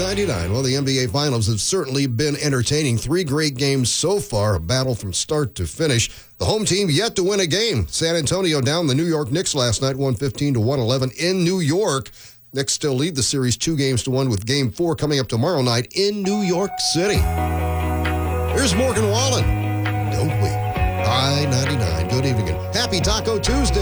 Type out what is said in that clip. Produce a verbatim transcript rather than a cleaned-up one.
ninety-nine. Well, the N B A Finals have certainly been entertaining. Three great games so far, a battle from start to finish. The home team yet to win a game. San Antonio down the New York Knicks last night, one fifteen to one eleven in New York. Knicks still lead the series two games to one with game four coming up tomorrow night in New York City. Here's Morgan Wallen. Don't wait. I ninety-nine. Good evening and happy Taco Tuesday.